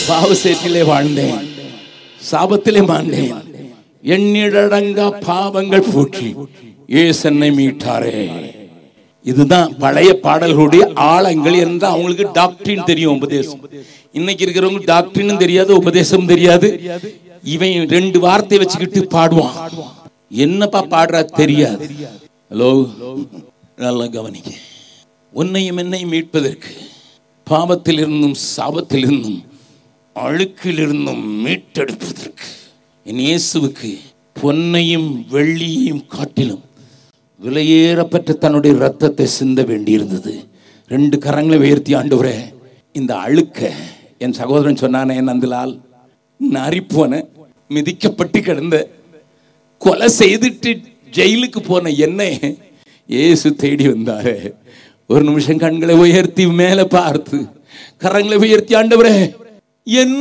பாவ சேற்றிலே வாழ்ந்தேன், சாபத்திலே மாண்டேன், எண்ணிடடங்கா பாவங்கள் போற்றி இயேசு என்னை மீட்டாரே. இதுதான் பழைய பாடல்களுடைய ஆழங்கள் என்று அவங்களுக்கு டாக்டரின் தெரியும், உபதேசம். இன்னைக்கு இருக்கிறவங்க டாக்டரினும் தெரியாது, உபதேசம் தெரியாது. இவன் 2 வார்த்தை வச்சுக்கிட்டு பாடுவான். என்னப்பா பாடுறா தெரியாது. ஹலோ, நல்லா கவனிக்க. உன்னையும் என்னையும் மீட்பதற்கு, பாவத்தில் இருந்தும் சாபத்தில் இருந்தும் அழுக்கில் இருந்தும் மீட்டெடுப்பதற்கு என் இயேசுவுக்கு பொன்னையும் வெள்ளியையும் காட்டிலும் விலையேறப்பட்ட தன்னுடைய ரத்தத்தை சிந்த வேண்டியிருந்தது. 2 கரங்களை உயர்த்தி, ஆண்டவரே, இந்த அழுக்க, என் சகோதரன் சொன்னானே நந்தலால், நாரிப்போன, மிதிக்கப்பட்டு கிடந்த, கொலை செய்துட்டு ஜெயிலுக்கு போன என்னை இயேசு தேடி வந்தாரு. ஒரு நிமிஷம் கண்களை உயர்த்தி மேலே பார்த்து கரங்களை உயர்த்தி, ஆண்டவரே, என்